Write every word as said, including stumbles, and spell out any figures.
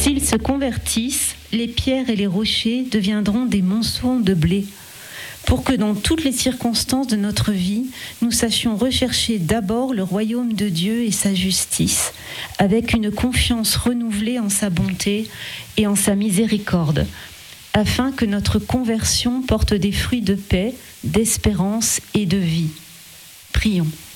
S'ils se convertissent, les pierres et les rochers deviendront des monceaux de blé, pour que dans toutes les circonstances de notre vie, nous sachions rechercher d'abord le royaume de Dieu et sa justice, avec une confiance renouvelée en sa bonté et en sa miséricorde, afin que notre conversion porte des fruits de paix, d'espérance et de vie. Prions.